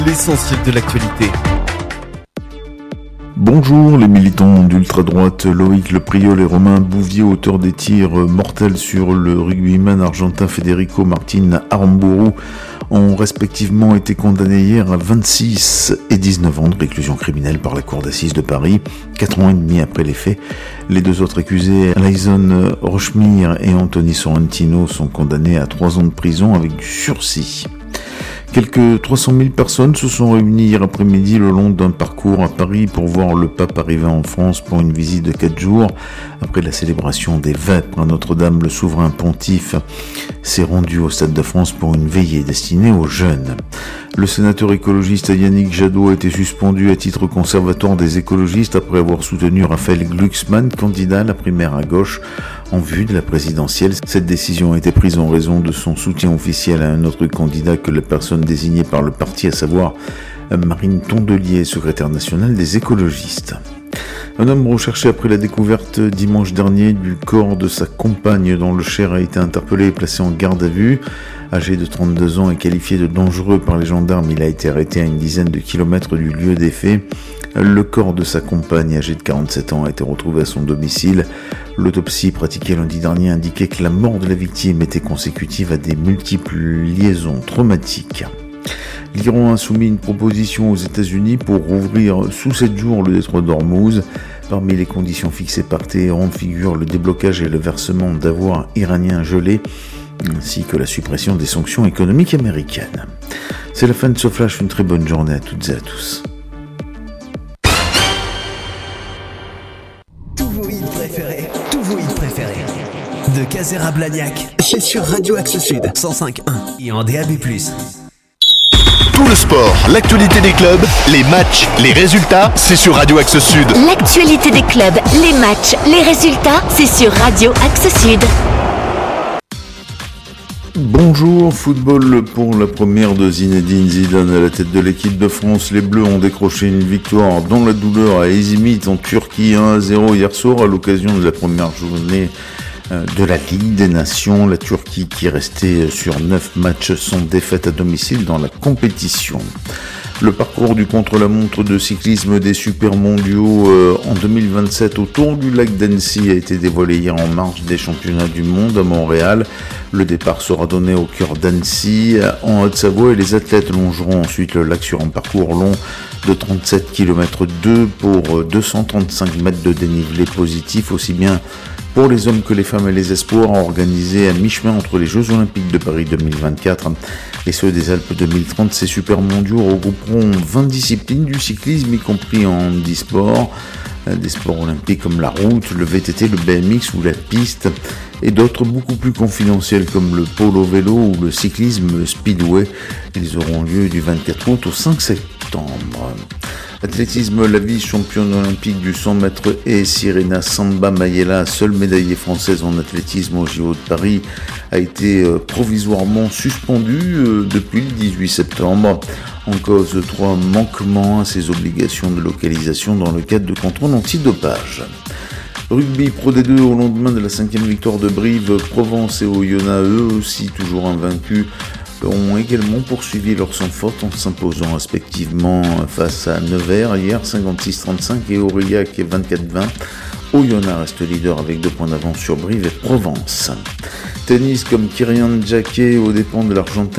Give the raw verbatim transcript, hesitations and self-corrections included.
L'essentiel de l'actualité. Bonjour les militants d'ultra-droite, Loïc Lepriol et Romain Bouvier, auteurs des tirs mortels sur le rugbyman argentin Federico Martin Aramburu, ont respectivement été condamnés hier à vingt-six et dix-neuf ans de réclusion criminelle par la cour d'assises de Paris, quatre ans et demi après les faits. Les deux autres accusés, Alison Rochemire et Anthony Sorrentino, sont condamnés à trois ans de prison avec du sursis. Quelques trois cent mille personnes se sont réunies hier après-midi le long d'un parcours à Paris pour voir le pape arriver en France pour une visite de quatre jours. Après la célébration des Vêpres à Notre-Dame, le souverain pontife s'est rendu au Stade de France pour une veillée destinée aux jeunes. Le sénateur écologiste Yannick Jadot a été suspendu à titre conservatoire des écologistes après avoir soutenu Raphaël Glucksmann, candidat à la primaire à gauche en vue de la présidentielle. Cette décision a été prise en raison de son soutien officiel à un autre candidat que la personne désignée par le parti, à savoir Marine Tondelier, secrétaire nationale des écologistes. Un homme recherché après la découverte dimanche dernier du corps de sa compagne dans le Cher a été interpellé et placé en garde à vue. Âgé de trente-deux ans et qualifié de dangereux par les gendarmes, il a été arrêté à une dizaine de kilomètres du lieu des faits. Le corps de sa compagne, âgée de quarante-sept ans, a été retrouvé à son domicile. L'autopsie pratiquée lundi dernier indiquait que la mort de la victime était consécutive à des multiples liaisons traumatiques. L'Iran a soumis une proposition aux États-Unis pour rouvrir sous sept jours le détroit d'Ormuz. Parmi les conditions fixées par Téhéran figurent le déblocage et le versement d'avoirs iraniens gelés, ainsi que la suppression des sanctions économiques américaines. C'est la fin de ce flash, une très bonne journée à toutes et à tous. Tous vos hits préférés, tous vos hits préférés. De Caser à Blagnac, c'est sur Radio Axe Sud, cent cinq point un et en D A B plus. Tout le sport, l'actualité des clubs, les matchs, les résultats, c'est sur Radio Axe Sud. L'actualité des clubs, les matchs, les résultats, c'est sur Radio Axe Sud. Bonjour, football pour la première de Zinedine Zidane à la tête de l'équipe de France. Les Bleus ont décroché une victoire dans la douleur à Izmit en Turquie, un à zéro hier soir à l'occasion de la première journée de la Ligue des Nations. La Turquie qui restait sur neuf matchs sans défaite à domicile dans la compétition. Le parcours du contre-la-montre de cyclisme des super mondiaux euh, en deux mille vingt-sept autour du lac d'Annecy a été dévoilé hier en marge des championnats du monde à Montréal. Le départ sera donné au cœur d'Annecy, en Haute-Savoie, et les athlètes longeront ensuite le lac sur un parcours long de trente-sept virgule deux kilomètres pour deux cent trente-cinq mètres de dénivelé positif, aussi bien pour les hommes que les femmes et les espoirs, organisés à mi-chemin entre les Jeux Olympiques de Paris deux mille vingt-quatre et ceux des Alpes deux mille trente. Ces super mondiaux regrouperont vingt disciplines du cyclisme, y compris en handisport, des sports olympiques comme la route, le V T T, le B M X ou la piste, et d'autres beaucoup plus confidentiels comme le polo vélo ou le cyclisme speedway. Ils auront lieu du vingt-quatre août au cinq septembre. Athlétisme, la vice-championne olympique du cent mètres et Sirena Samba Mayela, seule médaillée française en athlétisme aux J O de Paris, a été provisoirement suspendue depuis le dix-huit septembre. En cause trois manquements à ses obligations de localisation dans le cadre de contrôle antidopage. Rugby Pro D deux, au lendemain de la cinquième victoire de Brive, Provence et Oyonnax, eux aussi toujours invaincus, ont également poursuivi leur sans faute en s'imposant respectivement face à Nevers hier cinquante-six trente-cinq et Aurillac vingt-quatre vingt. Oyonnax reste leader avec deux points d'avance sur Brive et Provence. Tennis, comme Kyrian Jacquet aux dépens de l'Argentin